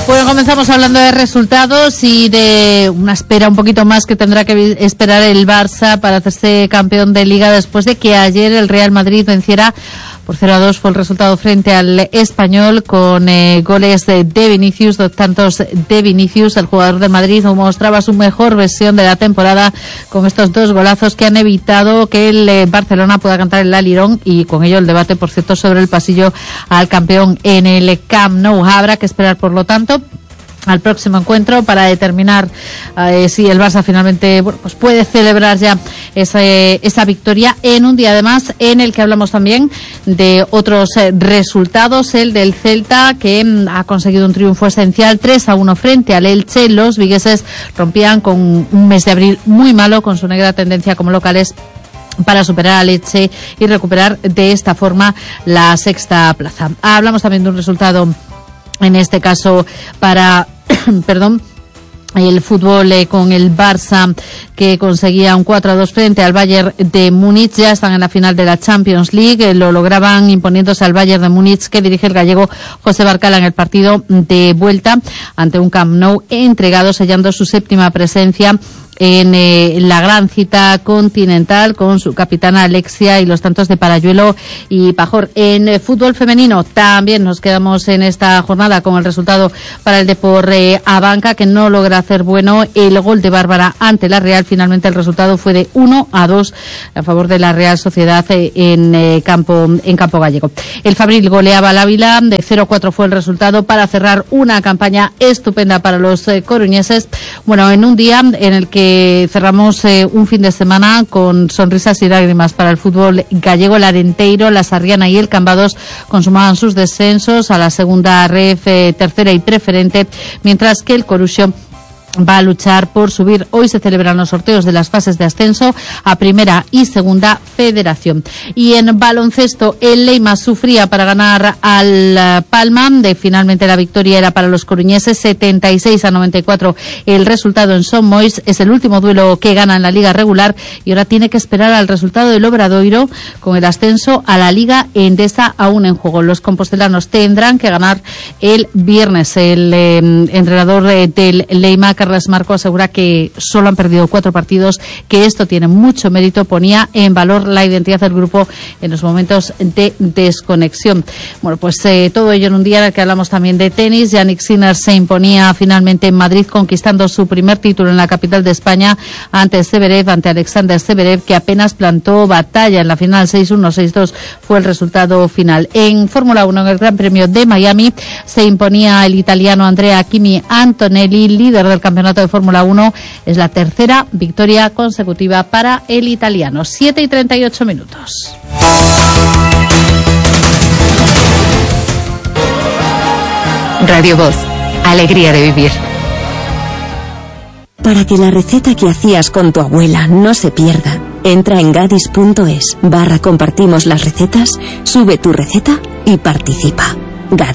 Bueno, comenzamos hablando de resultados y de una espera un poquito más que tendrá que esperar el Barça para hacerse campeón de Liga después de que ayer el Real Madrid venciera por 0-2. Fue el resultado frente al Español con goles de Vinicius, 2 tantos de Vinicius. El jugador de Madrid mostraba su mejor versión de la temporada con estos 2 golazos que han evitado que el Barcelona pueda cantar el Alirón y con ello el debate, por cierto, sobre el pasillo al campeón en el Camp Nou. Habrá que esperar, por lo tanto, al próximo encuentro para determinar si el Barça finalmente pues puede celebrar ya esa victoria en un día además en el que hablamos también de otros resultados, el del Celta, que ha conseguido un triunfo esencial 3-1 frente al Elche. Los vigueses rompían con un mes de abril muy malo con su negra tendencia como locales para superar al Elche y recuperar de esta forma la 6ª plaza. Hablamos también de un resultado, en este caso para el fútbol con el Barça, que conseguía un 4-2 frente al Bayern de Múnich. Ya están en la final de la Champions League. Lo lograban imponiéndose al Bayern de Múnich, que dirige el gallego José Barcala en el partido de vuelta ante un Camp Nou entregado, sellando su 7ª presencia en la gran cita continental con su capitana Alexia y los tantos de Parayuelo y Pajor. En fútbol femenino también nos quedamos en esta jornada con el resultado para el Depor Abanca, que no logra hacer bueno el gol de Bárbara ante la Real. Finalmente el resultado fue de 1-2 a favor de la Real Sociedad en campo gallego. El Fabril goleaba al Ávila, de 0-4 fue el resultado para cerrar una campaña estupenda para los coruñeses. Bueno, en un día en el que cerramos un fin de semana con sonrisas y lágrimas para el fútbol gallego. El Arenteiro, la Sarriana y el Cambados consumaban sus descensos a la segunda ref, tercera y preferente, mientras que el Coruxo va a luchar por subir. Hoy se celebran los sorteos de las fases de ascenso a primera y segunda federación. Y en baloncesto, el Leima sufría para ganar al Palma. Finalmente la victoria era para los coruñeses, 76-94 el resultado en Son Moix. Es el último duelo que gana en la liga regular y ahora tiene que esperar al resultado del Obradoiro con el ascenso a la Liga Endesa aún en juego. Los compostelanos tendrán que ganar el viernes. El entrenador del Leima, Carles Marco, asegura que solo han perdido 4 partidos, que esto tiene mucho mérito. Ponía en valor la identidad del grupo en los momentos de desconexión. Bueno, pues todo ello en un día en el que hablamos también de tenis. Jannik Sinner se imponía finalmente en Madrid, conquistando su primer título en la capital de España ante Alexander Zverev, que apenas plantó batalla en la final. 6-1, 6-2 fue el resultado final. En Fórmula 1, en el Gran Premio de Miami, se imponía el italiano Andrea Kimi Antonelli, líder del campeonato de Fórmula 1. Es la 3ª victoria consecutiva para el italiano. 7:38 minutos. Radio Voz, alegría de vivir. Para que la receta que hacías con tu abuela no se pierda, entra en gadis.es/compartimos las recetas, sube tu receta y participa. Gadis.